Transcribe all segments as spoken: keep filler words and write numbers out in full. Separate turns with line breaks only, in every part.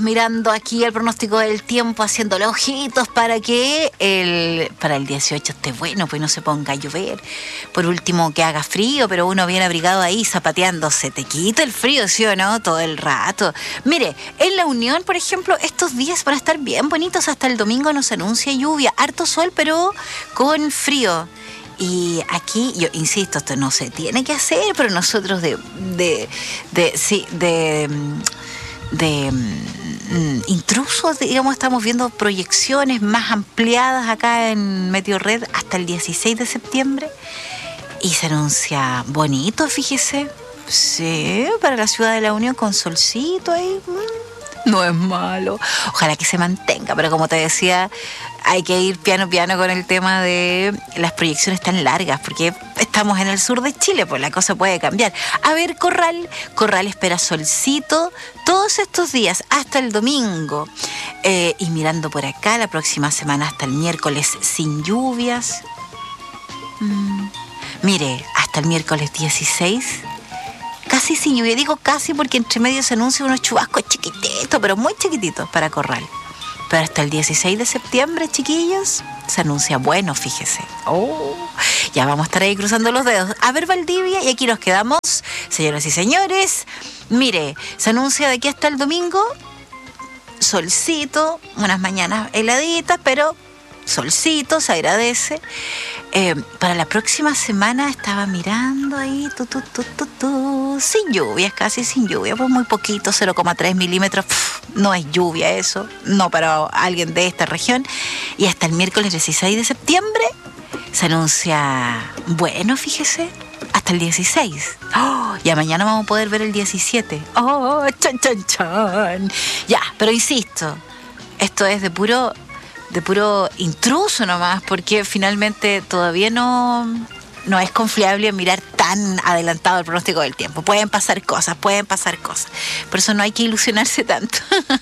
Mirando aquí el pronóstico del tiempo, haciéndole ojitos para que el para el dieciocho esté bueno, pues no se ponga a llover. Por último, que haga frío, pero uno bien abrigado ahí, zapateándose. Te quita el frío, ¿sí o no? Todo el rato. Mire, en La Unión, por ejemplo, estos días van a estar bien bonitos. Hasta el domingo nos anuncia lluvia. Harto sol, pero con frío. Y aquí, yo insisto, esto no se tiene que hacer, pero nosotros de... de, de sí, de... de intrusos, digamos, estamos viendo proyecciones más ampliadas acá en Meteorred hasta el dieciséis de septiembre y se anuncia bonito, fíjese, sí, para la ciudad de La Unión con solcito ahí, no es malo, ojalá que se mantenga, pero como te decía, hay que ir piano piano con el tema de las proyecciones tan largas, porque estamos en el sur de Chile, pues la cosa puede cambiar. A ver, Corral, Corral espera solcito todos estos días, hasta el domingo. Eh, y mirando por acá, la próxima semana hasta el miércoles sin lluvias. Mm, mire, hasta el miércoles dieciséis, casi sin lluvia. Digo casi porque entre medio se anuncian unos chubascos chiquititos, pero muy chiquititos para Corral. Pero hasta el dieciséis de septiembre, chiquillos, se anuncia bueno, fíjese. Oh, ya vamos a estar ahí cruzando los dedos. A ver, Valdivia, y aquí nos quedamos, señoras y señores. Mire, se anuncia de aquí hasta el domingo, solcito, unas mañanas heladitas, pero solcito, se agradece. Eh, para la próxima semana estaba mirando ahí, tu, tu, tu, tu, tu, sin lluvias, casi sin lluvia, pues muy poquito, cero coma tres milímetros, pff, no es lluvia eso, no para alguien de esta región. Y hasta el miércoles dieciséis de septiembre se anuncia, bueno, fíjese, hasta el dieciséis. Oh, ya mañana vamos a poder ver el diecisiete. Oh, chan, chan, chan. Ya, pero insisto, esto es de puro... de puro intruso nomás, porque finalmente todavía no, no es confiable mirar tan adelantado el pronóstico del tiempo. Pueden pasar cosas, pueden pasar cosas. Por eso no hay que ilusionarse tanto.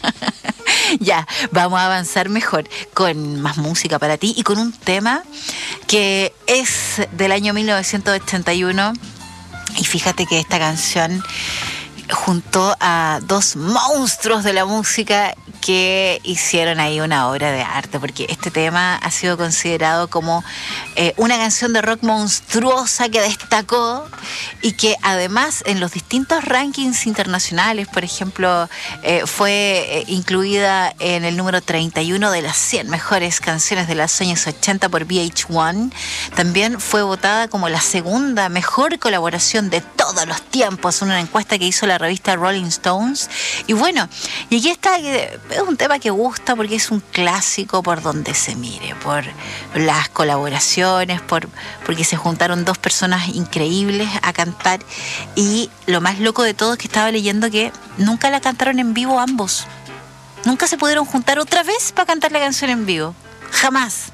Ya, vamos a avanzar mejor con más música para ti y con un tema que es del año mil novecientos ochenta y uno. Y fíjate que esta canción juntó a dos monstruos de la música que hicieron ahí una obra de arte, porque este tema ha sido considerado como eh, una canción de rock monstruosa que destacó y que además en los distintos rankings internacionales, por ejemplo, eh, fue eh, incluida en el número treinta y uno de las cien mejores canciones de los años ochenta por V H uno. También fue votada como la segunda mejor colaboración de todos los tiempos, una encuesta que hizo la revista Rolling Stones. Y bueno, y aquí está, es un tema que gusta porque es un clásico por donde se mire, por las colaboraciones, por porque se juntaron dos personas increíbles a cantar, y lo más loco de todo es que estaba leyendo que nunca la cantaron en vivo ambos. Nunca se pudieron juntar otra vez para cantar la canción en vivo. Jamás.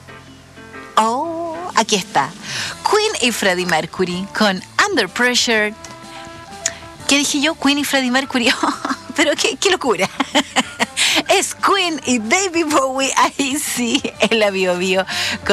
Oh, aquí está. Queen y Freddie Mercury con Under Pressure. ¿Qué dije yo? Queen y Freddie Mercury. Pero qué, qué locura. Es Queen y David Bowie. Ahí sí, en la Bio Bio.